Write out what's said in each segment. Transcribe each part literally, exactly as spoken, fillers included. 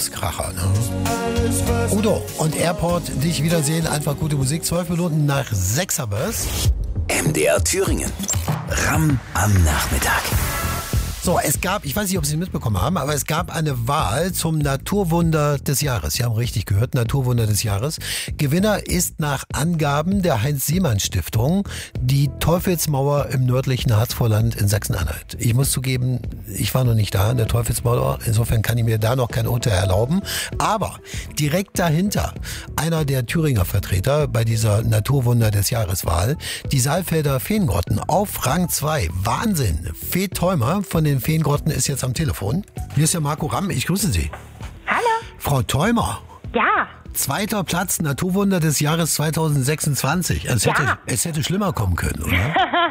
Urlaubskracher. Ne? Udo und Airport, dich wiedersehen, einfach gute Musik. Zwölf Minuten nach sechs haben wir's. M D R Thüringen. Ram am Nachmittag. So, es gab, ich weiß nicht, ob Sie mitbekommen haben, aber es gab eine Wahl zum Naturwunder des Jahres. Sie haben richtig gehört, Naturwunder des Jahres. Gewinner ist nach Angaben der Heinz-Siemann-Stiftung die Teufelsmauer im nördlichen Harzvorland in Sachsen-Anhalt. Ich muss zugeben, ich war noch nicht da in der Teufelsmauer. Insofern kann ich mir da noch kein Urteil erlauben. Aber direkt dahinter einer der Thüringer Vertreter bei dieser Naturwunder des Jahres-Wahl, die Saalfelder Feengrotten auf Rang zwei. Wahnsinn! Fee Theumer von den Feengrotten ist jetzt am Telefon. Hier ist der Marco Ramm, ich grüße Sie. Hallo. Frau Theumer. Ja. Zweiter Platz, Naturwunder des Jahres zweitausendsechsundzwanzig. Es hätte, ja. es hätte schlimmer kommen können, oder?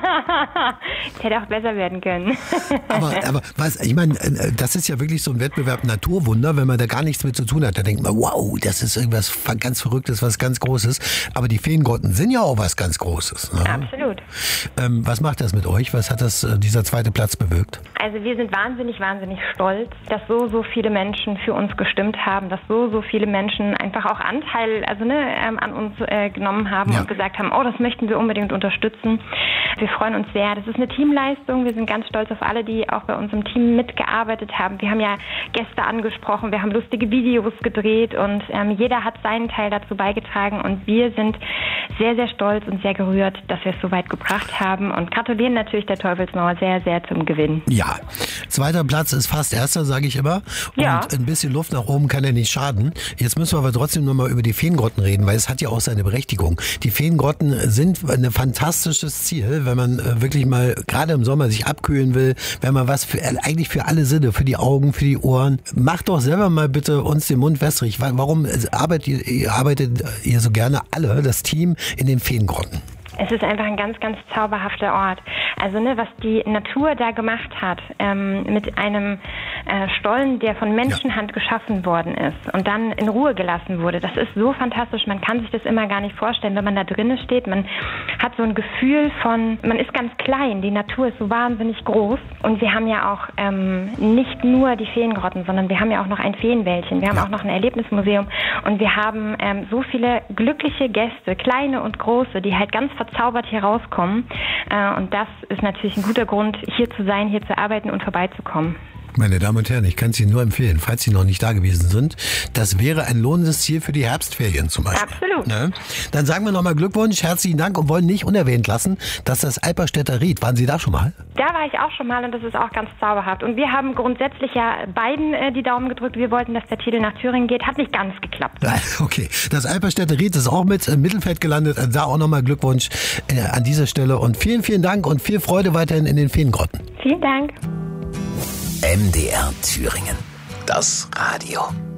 Es hätte auch besser werden können. aber, aber was, ich meine, das ist ja wirklich so ein Wettbewerb Naturwunder, wenn man da gar nichts mit zu tun hat. Da denkt man, wow, das ist irgendwas ganz Verrücktes, was ganz Großes. Aber die Feengrotten sind ja auch was ganz Großes. Ne? Absolut. Ähm, was macht das mit euch? Was hat das, dieser zweite Platz bewirkt? Also wir sind wahnsinnig, wahnsinnig stolz, dass so, so viele Menschen für uns gestimmt haben, dass so, so viele Menschen einfach auch Anteil also ne, ähm, an uns äh, genommen haben ja. und gesagt haben, oh, das möchten wir unbedingt unterstützen. Wir freuen uns sehr. Das ist eine Teamleistung. Wir sind ganz stolz auf alle, die auch bei uns im Team mitgearbeitet haben. Wir haben ja Gäste angesprochen, wir haben lustige Videos gedreht und ähm, jeder hat seinen Teil dazu beigetragen und wir sind sehr, sehr stolz und sehr gerührt, dass wir es so weit gebracht haben und gratulieren natürlich der Teufelsmauer sehr, sehr zum Gewinn. Ja, zweiter Platz ist fast erster, sage ich immer. Und ja. ein bisschen Luft nach oben kann ja nicht schaden. Jetzt müssen wir aber trotzdem nochmal über die Feengrotten reden, weil es hat ja auch seine Berechtigung. Die Feengrotten sind ein fantastisches Ziel, wenn man wirklich mal gerade im Sommer sich abkühlen will, wenn man was für, eigentlich für alle Sinne, für die Augen, für die Ohren. Macht doch selber mal bitte uns den Mund wässrig. Warum arbeitet ihr, arbeitet ihr so gerne alle, das Team, in den Feengrotten? Es ist einfach ein ganz, ganz zauberhafter Ort. Also ne, was die Natur da gemacht hat, ähm, mit einem äh, Stollen, der von Menschenhand ja. geschaffen worden ist und dann in Ruhe gelassen wurde, das ist so fantastisch. Man kann sich das immer gar nicht vorstellen, wenn man da drinnen steht. Man hat so ein Gefühl von, man ist ganz klein, die Natur ist so wahnsinnig groß. Und wir haben ja auch ähm, nicht nur die Feengrotten, sondern wir haben ja auch noch ein Feenwäldchen. Wir haben ja. auch noch ein Erlebnismuseum und wir haben ähm, so viele glückliche Gäste, kleine und große, die halt ganz verzaubert hier rauskommen. Äh, und das ist natürlich ein guter Grund, hier zu sein, hier zu arbeiten und vorbeizukommen. Meine Damen und Herren, ich kann es Ihnen nur empfehlen, falls Sie noch nicht da gewesen sind. Das wäre ein lohnendes Ziel für die Herbstferien zum Beispiel. Absolut. Ne? Dann sagen wir nochmal Glückwunsch, herzlichen Dank und wollen nicht unerwähnt lassen, dass das Alperstädter Ried, waren Sie da schon mal? Da war ich auch schon mal und das ist auch ganz zauberhaft. Und wir haben grundsätzlich ja beiden äh, die Daumen gedrückt. Wir wollten, dass der Titel nach Thüringen geht. Hat nicht ganz geklappt. Okay, das Alperstädter Ried ist auch mit im Mittelfeld gelandet. Da auch nochmal Glückwunsch äh, an dieser Stelle und vielen, vielen Dank und viel Freude weiterhin in den Feengrotten. Vielen Dank. M D R Thüringen. Das Radio.